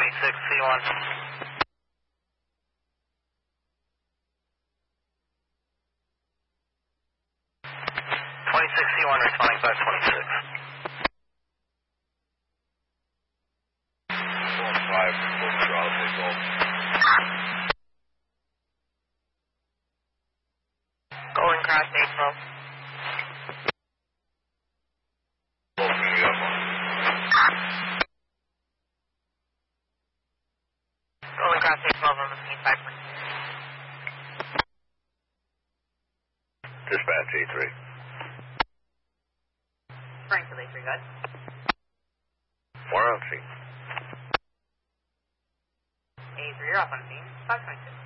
26C1. 26C1 responding 526. 5, full throttle, take off. Golden Cross 812. Opening you up on. Golden Cross 812 on the scene 526. Dispatch A3. Springfield A3, good. 4 on scene. A3, you're off on scene 526.